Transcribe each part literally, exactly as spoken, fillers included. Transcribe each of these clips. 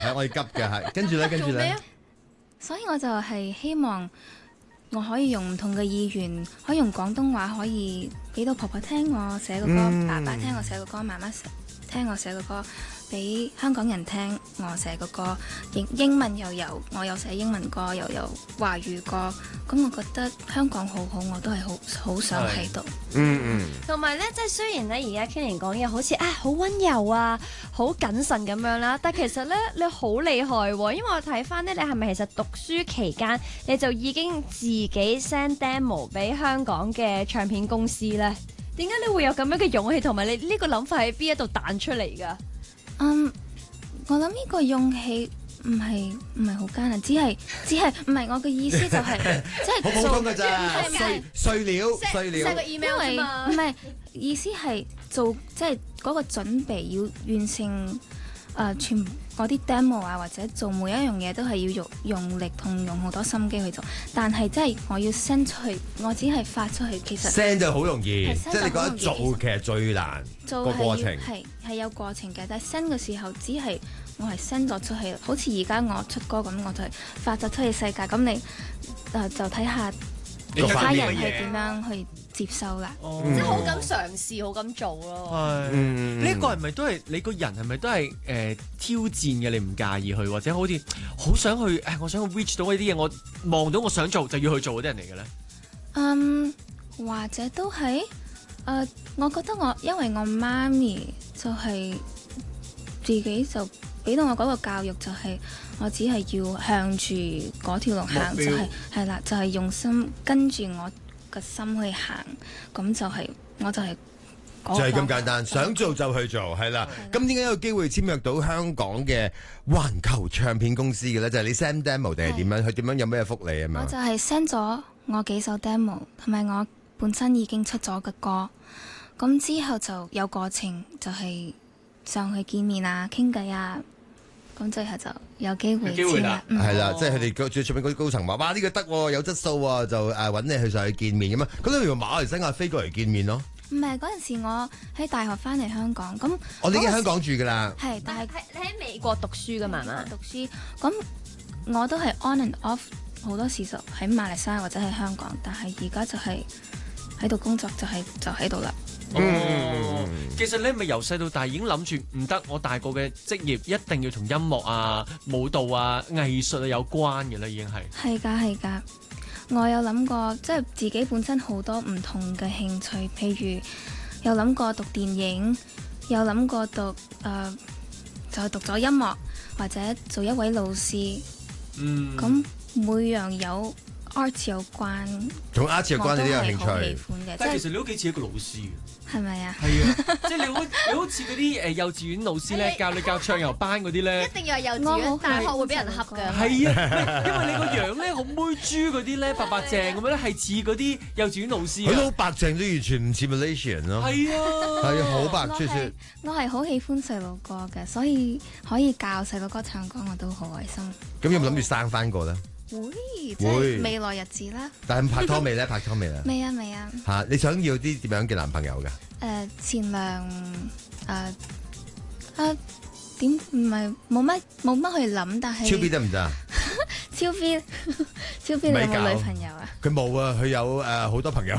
係我哋急嘅係，跟住咧，跟住咧， 所以我就係希望我可以用唔同嘅意願，可以用廣東話可以俾到婆婆聽我寫嘅歌， 嗯、 爸爸聽我寫嘅歌，媽媽聽我寫嘅歌，俾香港人聽我寫嘅歌，英英文又有，我有寫英文歌，又有華語歌，咁我覺得香港好好，我都係好好想喺度。 嗯嗯。 同埋咧，即係雖然咧而家 Kilian 講嘢好似啊好溫柔啊，好謹慎咁樣啦，但其實咧你好厲害喎，因為我睇翻咧，你係咪其實讀書期間你就已經自己 send demo 俾香港嘅唱片公司咧？點解你會有咁樣嘅勇氣，同埋你呢個諗法喺邊一度彈出嚟㗎？ 嗯，我諗呢個勇氣唔係唔係好艱難，只係只係唔係我嘅意思就係即係好普通㗎咋， 係碎碎料碎料。 寫個 email 啫嘛， 唔係意思係做即係嗰個準備要完成誒、呃、全嗰啲 demo 啊，或者做每一樣嘢都係要用用力同用好多心機去做，但係即係我要 send 出去，我只係發出去，其實 send 就好容易， 係即係你覺得做其實最難做個過程。 係係有過程嘅，但係 send 嘅時候只係我係 send 咗出去，好似而家我出歌咁，我就係發咗出去世界，咁你誒、呃、就睇下其他人係點樣去接收啦。 哦即係好敢嘗試，好敢做咯。 係， 嗯呢個係咪都係你個人係咪都係誒、呃、挑戰嘅？你唔介意去，或者好似好想去誒，我想去 reach 到呢啲嘢，我望到我想做就要去做嗰啲人嚟嘅咧？ 嗯，或者都係誒、呃，我覺得我因為我媽咪就係自己就俾到我嗰個教育，就係我只係要向住嗰條路行， 目標就係係啦，就係、是、用心跟住我個心去行，咁就係、是、我就係、是。 就係咁簡單，想做就去做，係啦。咁點解有機會簽約到香港嘅環球唱片公司嘅咧？就係、是、你 send demo 定係點樣？佢點樣有咩福利啊嘛？ 我就係 send 咗我幾首 demo，同埋我本身已經出咗嘅歌。咁之後就有過程，就係上去見面啊、傾偈啊。咁最後就有機會簽啦。 係啦，即係佢哋最出面嗰啲高層話：哇，呢、這個得、啊，有質素啊，就誒揾、呃、你去上去見面咁啊。咁你用馬來西亞飛過嚟見面咯？ 唔係，嗰陣時我喺大學翻嚟香港，咁我哋已經喺香港住噶啦。 係，但係你喺美國讀書噶嘛？ 讀書，咁我都係 on and off 好多時就喺馬來西亞或者喺香港，但係而家就係喺度工作，就係、是、就喺度啦。 哦，其實你係咪由細到大已經諗住唔得？我大個嘅職業一定要同音樂啊、舞蹈啊、藝術啊有關嘅咧，已經係。 係㗎，係㗎。我有諗過，即係自己本身好多唔同嘅興趣，譬如有諗過讀電影，有諗過讀誒、呃，就係、是、讀咗音樂或者做一位老師。 嗯， 咁每樣有 art 有關， 同 art 有關你都有興趣。 喜歡嘅， 但係其實你都幾似一個老師嘅。 係咪啊？ 係啊，即係你好，你好似嗰啲誒幼稚園老師咧，教你教唱遊班嗰啲咧， 一定要係幼稚園，大學會俾人恰㗎。 係啊，因為你個樣咧好妹豬嗰啲咧，白白淨咁樣咧，係似嗰啲幼稚園老師。 佢都好白淨，都完全唔似 Malaysian 咯。 係啊， 係好白雪雪。 我係好喜歡細路哥嘅，所以可以教細路哥唱歌，我都好開心。 咁有冇諗住生翻個咧？ 會，即係未來日子啦。 但係拍拖未咧？拍拖未咧？ 未啊，未啊。 嚇！你想要啲點樣嘅男朋友㗎？ 誒，善良誒啊點唔係冇乜冇乜去諗，但係超 B 得唔得啊？ 超 B 超 B 你有冇女朋友啊？ 佢冇啊，佢有誒好多朋友。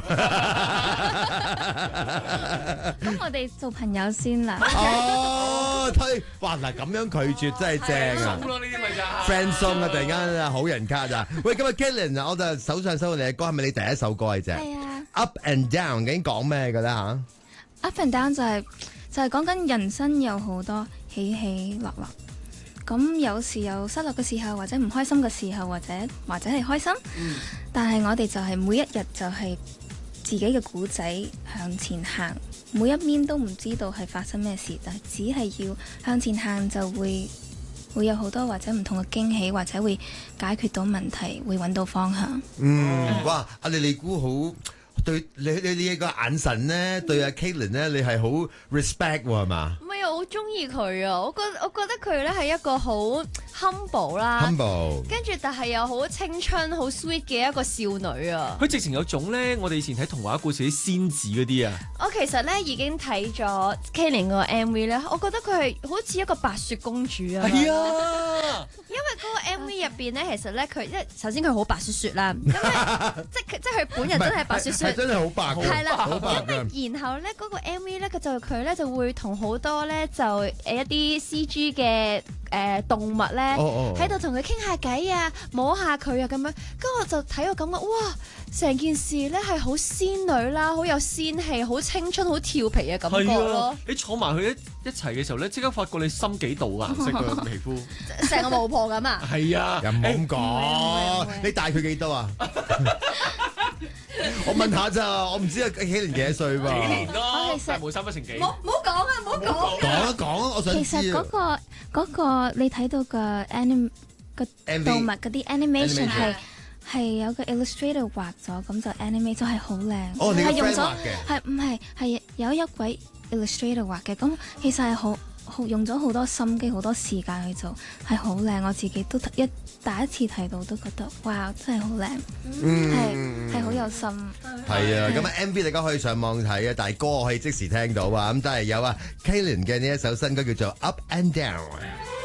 咁我哋做朋友先啦。 哦，推哇嗱咁樣拒絕真係正啊！ 送咯呢啲咪就係 friend song 啊！突然間啊，好人卡咋？喂，今日 Kilian 啊，我就手上收到你嘅歌，係咪你第一首歌嚟啫？ 係啊。 Up and Down 究竟講咩嘅咧嚇 Up and Down 就係就係講緊人生有好多起起落落。咁有時有失落嘅時候，或者唔開心嘅時候，或者或者係開心。 嗯、 但係我哋就係每一日就係自己嘅故仔向前行，每一面都唔知道係發生咩事，但係只係要向前行就會會有好多或者唔同嘅驚喜，或者會解決到問題，會揾到方向。 嗯，哇！阿莉莉姑好對你你你個眼神咧，對阿 Kilian 咧，你係好 respect 喎係嘛？ 唔係啊，我好中意佢啊！我覺我覺得佢咧係一個好 humble 啦 humble 跟住但係又好青春、好 sweet 嘅一個少女啊！ 佢直情有種咧，我哋以前睇童話故事啲仙子嗰啲啊。 我其實咧已經睇咗 Kaylin 個 M V 咧，我覺得佢係好似一個白雪公主啊！ 係啊， 因為嗰個 M V 入邊咧，其實咧佢，因為首先佢好白雪雪啦，因為即係即係佢本人真係白雪雪， 係真係好白嘅， 係啦， 好白嘅。 因為然後咧嗰個 M V 咧，佢就佢咧就會同好多咧就誒一啲 C G 嘅誒動物咧哦哦喺度同佢傾下偈啊，摸下佢啊咁樣，跟住我就睇到感覺，哇！成件事咧係好仙女啦，好有仙氣，好青春，好調皮嘅感覺係咯啊。。你坐埋去一一齊嘅時候咧，即刻發覺你深幾度顏色個皮膚。 成個巫婆咁啊！ 係啊， 又唔好咁唔會唔講會， 你大佢幾多啊？我問下咋，我唔知啊，幾年幾多歲幾年噃？ 咯我，其實但係冇三不成幾。 唔好唔好講啊！唔好講。 講一講啊，我想其實知嗰、 啊。 個嗰、個你睇到嘅 anim 個 M V 動物嗰啲 animation 係 Animation 係有個 illustrator 畫咗，咁就 animate 咗係好靚， 哦你個係用 friend 咗畫嘅係唔係係有一位 illustrator 畫嘅，咁其實係好好用咗好多心機、好多時間去做，係好靚。我自己都一第一次睇到都覺得哇，真係好靚，係係好有心。 係啊，咁啊 M V 大家可以上網睇啊，但係歌可以即時聽到啊，咁都係有啊 Kaylin 嘅呢一首新歌叫做 Up and Down。